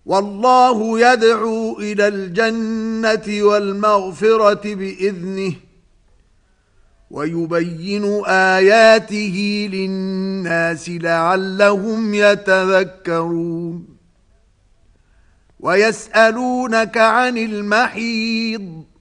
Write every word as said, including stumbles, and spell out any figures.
والله يدعو إلى الجنة والمغفرة بإذنه ويبين آياته للناس لعلهم يتذكرون. ويسألونك عن المحيض